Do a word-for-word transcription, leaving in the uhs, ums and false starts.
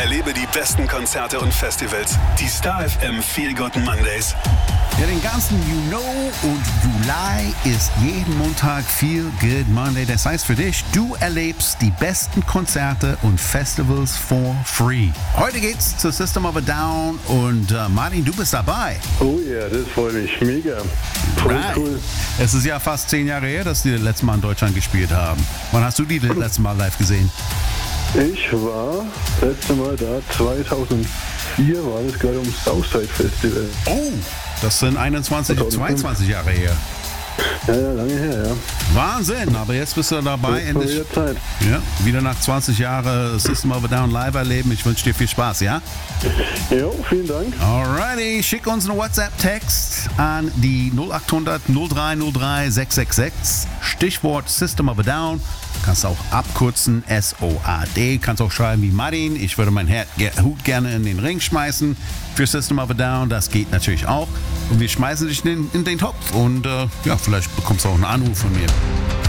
Erlebe die besten Konzerte und Festivals. Die Star F M Feel Good Mondays. Ja, den ganzen You Know und Juli ist jeden Montag Feel Good Monday. Das heißt für dich, du erlebst die besten Konzerte und Festivals for free. Heute geht's zu System of a Down und äh, Martin, du bist dabei. Oh ja, yeah, das freut mich mega. Voll right. Cool. Es ist ja fast zehn Jahre her, dass die das letzte Mal in Deutschland gespielt haben. Wann hast du die das letzte Mal live gesehen? Ich war das letzte Mal da, zweitausendvier war das gerade ums Southside Festival. Oh, das sind einundzwanzig, zweiundzwanzig Jahre her. Ja, ja, lange her, ja. Wahnsinn, aber jetzt bist du dabei. Das ist wieder Zeit. Ja, wieder nach zwanzig Jahren System of a Down live erleben. Ich wünsche dir viel Spaß, ja? Jo, vielen Dank. Alrighty, schick uns einen WhatsApp-Text an die null acht hundert null drei null drei sechs sechs sechs. Stichwort System of a Down. Kannst auch abkürzen, S O A D. Kannst auch schreiben wie Martin. Ich würde meinen Hut gerne in den Ring schmeißen für System of a Down. Das geht natürlich auch. Und wir schmeißen dich in, in den Topf. Und äh, ja, vielleicht bekommst du auch einen Anruf von mir.